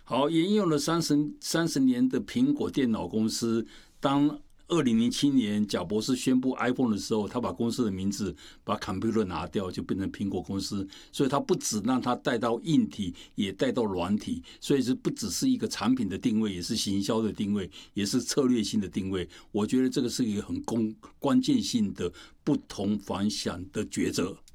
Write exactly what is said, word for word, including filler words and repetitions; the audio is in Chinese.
好，沿用了三十三十年的苹果电脑公司，当二零零七年贾博士宣布 iPhone 的时候，他把公司的名字把 computer 拿掉，就变成苹果公司。所以他不只让它带到硬体，也带到软体，所以是不只是一个产品的定位，也是行销的定位，也是策略性的定位。我觉得这个是一个很公关键性的不同凡响的抉择。